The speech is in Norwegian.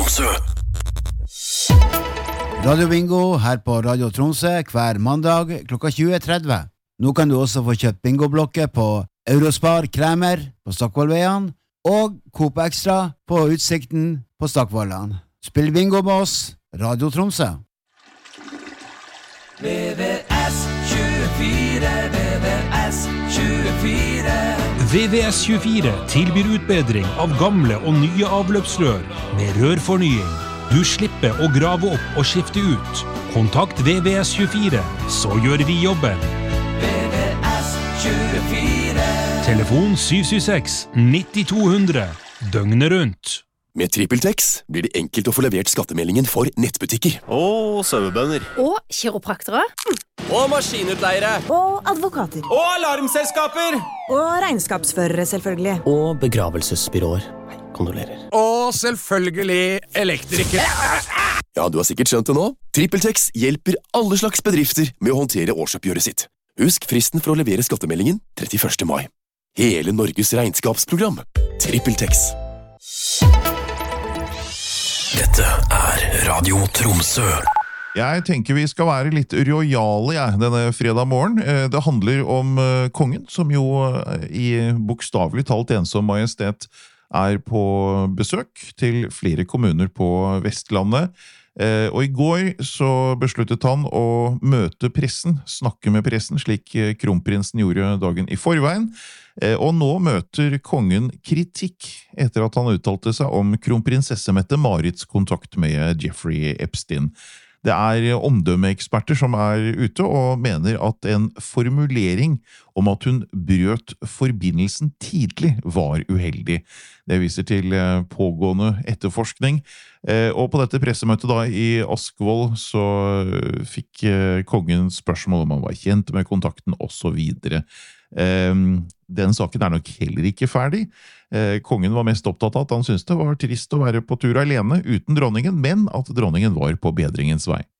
Tromsø. Radio Bingo her på Radio Tromsø hver mandag klokka 20.30. Nå kan du også få kjøpt bingoblokker på Eurospar Kremer på Stokkvollveien og Coop Extra på Utsikten på Stokkvollan. Spill bingo med oss, Radio Tromsø. VVS24, VVS24. VVS24 tilbyr utbedring av gamle og nye avløpsrør med rørfornying. Du slipper å grave opp og skifte ut. Kontakt VVS24, så gjør vi jobben. VVS24. Telefon 776-9200, døgnet rundt. Med TrippelTex blir det enkelt å få levert skattemeldingen for nettbutikker. Og sauebønder. Og kiropraktere. Og maskinutleiere. Og advokater. Og alarmselskaper. Og regnskapsførere, selvfølgelig. Og begravelsesbyråer. Kondolerer. Og selvfølgelig elektrikere. Ja, du har sikkert skjønt det nå. TrippelTex hjelper alle slags bedrifter med å håndtere årsoppgjøret sitt. Husk fristen for å levere skattemeldingen 31. mai. Hele Norges regnskapsprogram. TrippelTex. Dette Radio Tromsø. Jeg tenker vi skal være litt royale denne fredag morgen. Det handler om kongen, som jo i bokstavelig talt ensom majestet på besøk til flere kommuner på Vestlandet. Og i går så besluttet han å møte pressen, snakke med pressen, slik kronprinsen gjorde dagen i forveien. Og nå møter kongen kritikk etter at han uttalte seg om kronprinsesse Mette-Marits kontakt med Jeffrey Epstein. Det omdømmeeksperter som ute og mener at en formulering om at hun brøt forbindelsen tidlig var uheldig. Det viser til pågående etterforskning. Og på dette pressemøtet da i Askvoll så fikk kongen spørsmål om han var kjent med kontakten og så videre. Den saken nok heller ikke ferdig. Kongen var mest opptatt av at han syntes det var trist å være på tur alene uten dronningen, men at dronningen var på bedringens vei.